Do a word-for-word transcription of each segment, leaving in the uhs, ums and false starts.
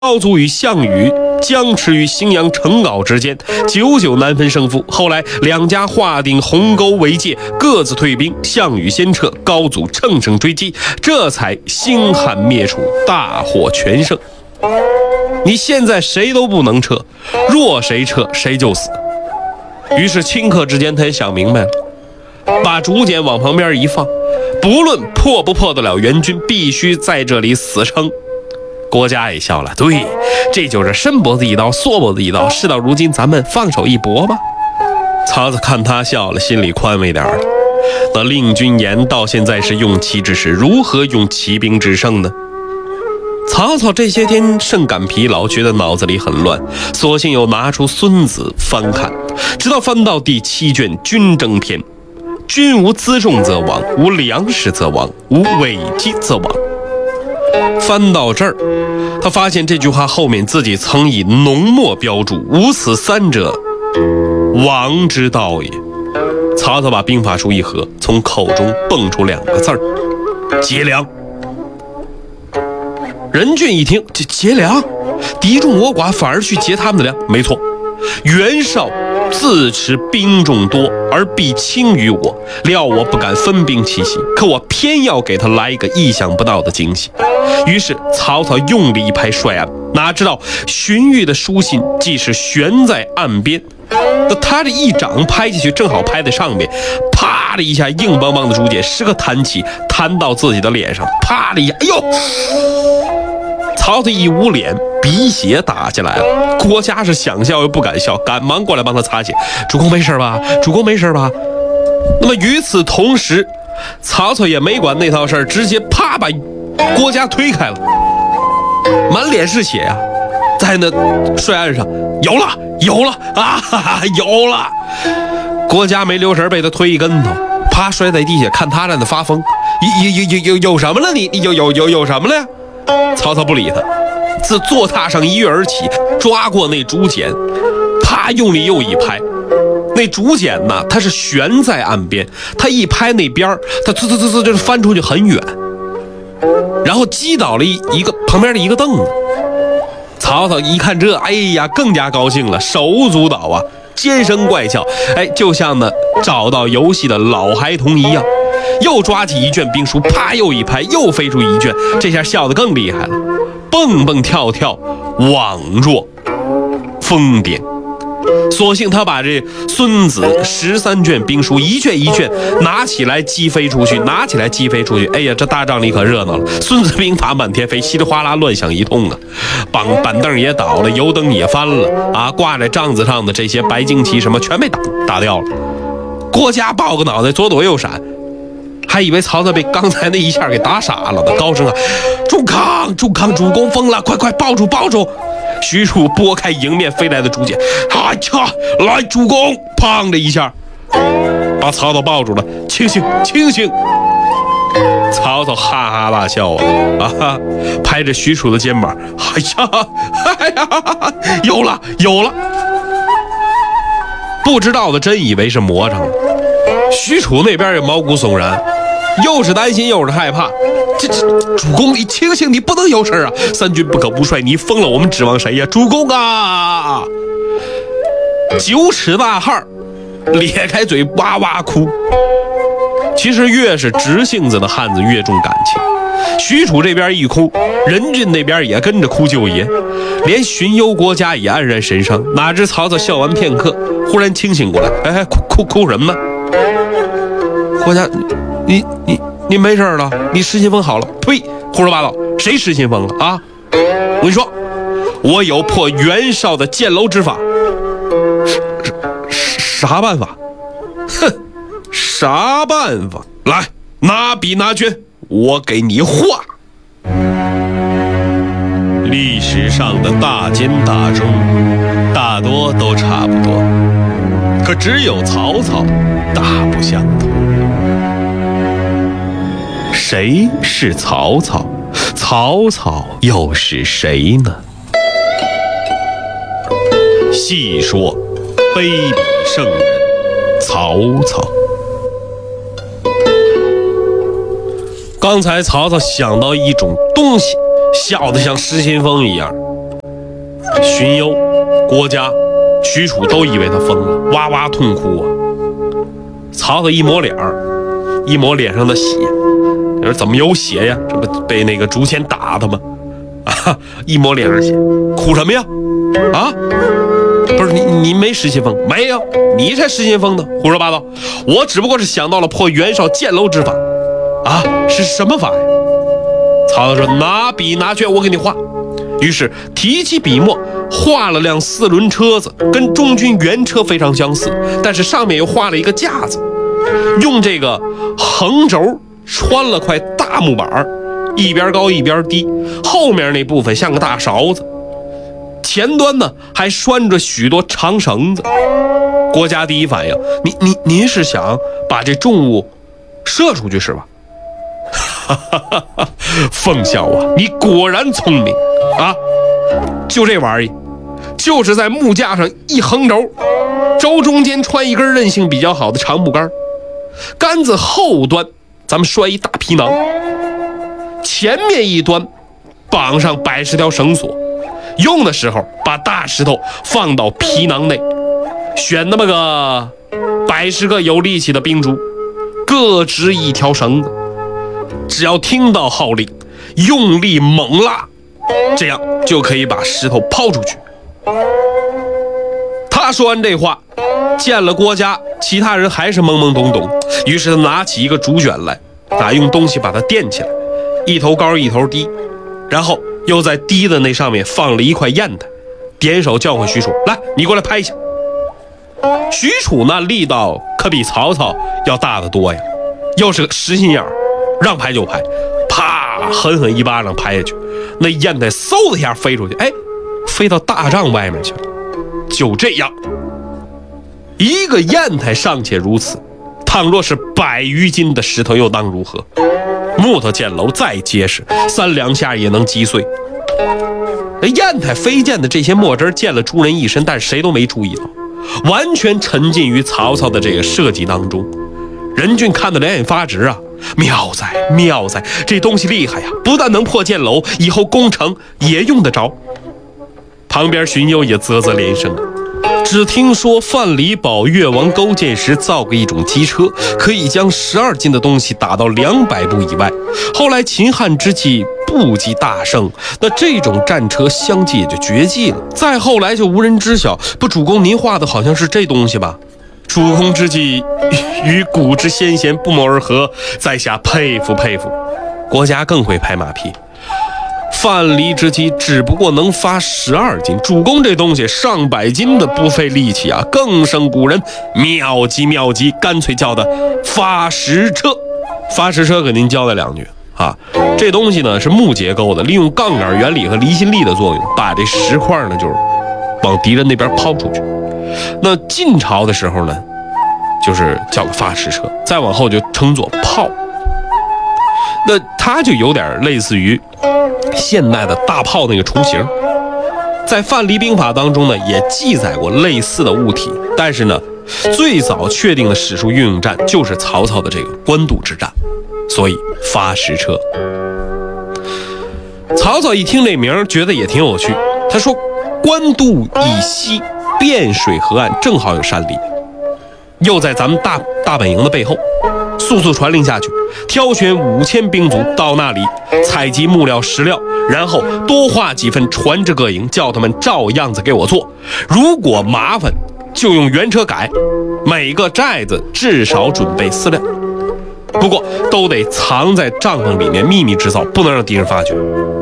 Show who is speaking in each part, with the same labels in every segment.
Speaker 1: 高祖与项羽僵持于荥阳成皋之间，久久难分胜负。后来两家划定鸿沟为界，各自退兵。项羽先撤，高祖乘胜追击，这才兴汉灭楚，大获全胜。你现在谁都不能撤，若谁撤谁就死。于是顷刻之间他也想明白了，把竹简往旁边一放，不论破不破得了援军，必须在这里死撑。郭嘉也笑了，对，这就是伸脖子一刀，缩脖子一刀，事到如今咱们放手一搏吧。曹操看他笑了，心里宽慰点了。那令君言到现在是用骑之时，如何用骑兵制胜呢？曹操这些天甚感疲劳，觉得脑子里很乱，索性又拿出《孙子》翻看，直到翻到第七卷《军争篇》，军无辎重则亡，无粮食则亡，无尾击则亡。翻到这儿，他发现这句话后面自己曾以浓墨标注，无此三者，亡之道也。曹操把兵法书一合，从口中蹦出两个字儿：劫粮。任俊一听，这劫粮，敌众我寡，反而去劫他们的粮？没错，袁绍自持兵众多而必轻于我，料我不敢分兵奇袭，可我偏要给他来一个意想不到的惊喜。于是曹操用力一拍帅案，哪知道荀彧的书信既是悬在岸边，那他这一掌拍下去，正好拍在上面，啪的一下，硬邦邦的竹简时刻弹起，弹到自己的脸上，啪的一下，哎呦！曹操一捂脸，鼻血打下来了。郭嘉是想笑又不敢笑，赶忙过来帮他擦血。主公没事吧？主公没事吧？那么与此同时，曹操也没管那套事儿，直接啪把郭嘉推开了，满脸是血呀、啊，在那帅案上有了有了啊哈哈，有了！郭嘉没留神，被他推一跟头，啪摔在地下，看他在那发疯，有有有有有什么了你？你有有有有什么了呀？曹操不理他，自坐榻上一跃而起，抓过那竹简，啪用力又一拍。那竹简呢，它是悬在岸边，他一拍那边，他呲呲呲呲就翻出去很远，然后击倒了一一个旁边的一个凳子。曹操一看这，哎呀，更加高兴了，手舞足蹈啊，尖声怪叫，哎，就像呢找到游戏的老孩童一样。又抓起一卷兵书，啪又一拍，又飞出一卷，这下笑得更厉害了，蹦蹦跳跳，宛若疯癫。索性他把这孙子十三卷兵书一卷一卷拿起来击飞出去，拿起来击飞出去。哎呀，这大帐里可热闹了，孙子兵法满天飞，稀里哗啦乱响一通啊！板板凳也倒了，油灯也翻了啊！挂在帐子上的这些白旌旗什么全被打打掉了。郭嘉抱个脑袋，左躲右闪，还以为曹操被刚才那一下给打傻了呢，高声啊：“主康，主康，主公疯了，快快抱住，抱住！”许褚拨开迎面飞来的竹简，哈嚓，来，主公！砰的一下，把曹操抱住了。清醒，清醒！曹操哈哈大笑啊啊！拍着许褚的肩膀，哎呀，哎呀，有了，有了！不知道的真以为是魔怔了。许褚那边也毛骨悚然，又是担心又是害怕。这这，主公你清醒，你不能有事啊！三军不可不率，你疯了，我们指望谁呀？主公啊！九尺大汉咧开嘴哇哇哭。其实越是直性子的汉子越重感情。许褚这边一哭，任俊那边也跟着哭救爷，连荀攸、郭嘉也黯然神伤。哪知曹操笑完片刻，忽然清醒过来，哎哎，哭哭哭什么呢？郭嘉，你你你没事了？你失心疯好了？呸！胡说八道！谁失心疯了啊？我跟你说，我有破袁绍的箭楼之法。啥办法？哼，啥办法？来，拿笔拿卷，我给你画。历史上的大奸大忠，大多都差不多，可只有曹操大不相同。谁是曹操？曹操又是谁呢？细说卑鄙圣人曹操。刚才曹操想到一种东西，笑得像失心疯一样。 荀攸、郭嘉、许褚都以为他疯了，哇哇痛哭啊。曹操一抹脸儿，一抹脸上的血，你说怎么有血呀？这不被那个竹签打的吗？啊，一抹脸上血，哭什么呀？啊，不是你你没失心疯？没有，你才失心疯呢！胡说八道！我只不过是想到了破袁绍建楼之法。啊，是什么法呀？曹操说：“拿笔拿去，我给你画。”于是提起笔墨，画了辆四轮车子，跟中军原车非常相似，但是上面又画了一个架子，用这个横轴穿了块大木板，一边高一边低，后面那部分像个大勺子，前端呢还拴着许多长绳子。郭嘉第一反应：您您您是想把这重物射出去是吧？哈哈哈哈！凤孝啊，你果然聪明啊！就这玩意儿，就是在木架上一横轴，轴中间穿一根韧性比较好的长木杆，杆子后端咱们拴一大皮囊，前面一端绑上百十条绳索，用的时候把大石头放到皮囊内，选那么个百十个有力气的兵卒，各执一条绳子，只要听到号令，用力猛拉，这样就可以把石头抛出去。他说完这话，见了郭嘉，其他人还是懵懵懂懂，于是他拿起一个竹卷来，啊，用东西把它垫起来，一头高一头低，然后又在低的那上面放了一块砚台，点手叫唤许褚：“来，你过来拍一下。”许褚那力道可比曹操要大得多呀，又是个实心眼儿，让拍就拍，啪，狠狠一巴掌拍下去，那砚台嗖的一下飞出去，哎，飞到大帐外面去了。就这样，一个砚台尚且如此，倘若是百余斤的石头又当如何？木头箭楼再结实，三两下也能击碎。那砚台飞溅的这些墨汁溅了诸人一身，但谁都没注意到，完全沉浸于曹操的这个设计当中。任俊看得两眼发直啊！妙哉妙哉，这东西厉害呀！不但能破箭楼，以后攻城也用得着。旁边荀攸也啧啧连声。只听说范蠡保越王勾践时造过一种机车，可以将十二斤的东西打到两百步以外。后来秦汉之际步骑大胜，那这种战车相继也就绝迹了。再后来就无人知晓。不，主公您画的好像是这东西吧？主公之计与古之先贤不谋而合，在下佩服佩服。郭嘉更会拍马屁。范蠡之机只不过能发十二斤，主公这东西上百斤的，不费力气啊，更胜古人，妙极妙极，干脆叫的发石车。发石车给您交代两句啊，这东西呢是木结构的，利用杠杆原理和离心力的作用，把这石块呢就是往敌人那边抛出去。那晋朝的时候呢，就是叫个发石车，再往后就称作炮。那它就有点类似于现代的大炮那个雏形。在范蠡兵法当中呢，也记载过类似的物体，但是呢，最早确定的史书运用战就是曹操的这个官渡之战，所以发石车。曹操一听这名，觉得也挺有趣，他说：“官渡以西，汴水河岸，正好有山里，又在咱们大大本营的背后。速速传令下去，挑选五千兵卒到那里采集木料石料，然后多画几份传至各营，叫他们照样子给我做。如果麻烦，就用原车改。每个寨子至少准备饲料，不过都得藏在帐篷里面秘密制造，不能让敌人发觉。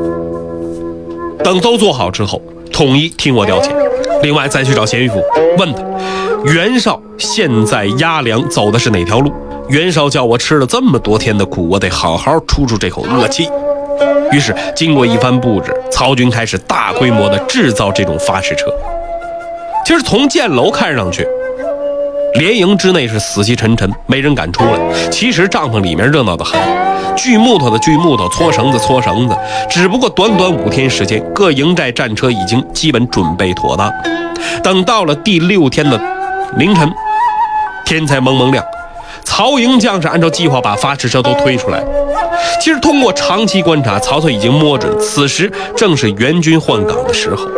Speaker 1: 等都做好之后，统一听我调遣。另外再去找贤玉府，问他袁绍现在押粮走的是哪条路。袁绍叫我吃了这么多天的苦，我得好好出出这口恶气。于是经过一番布置，曹军开始大规模的制造这种发石车。其实从箭楼看上去，连营之内是死气沉沉，没人敢出来。其实帐篷里面热闹得很，锯木头的锯木头，搓绳子搓绳子。只不过短短五天时间，各营寨战车已经基本准备妥当。等到了第六天的凌晨，天才蒙蒙亮，曹营将士按照计划把发石车都推出来。其实通过长期观察，曹操已经摸准此时正是援军换岗的时候。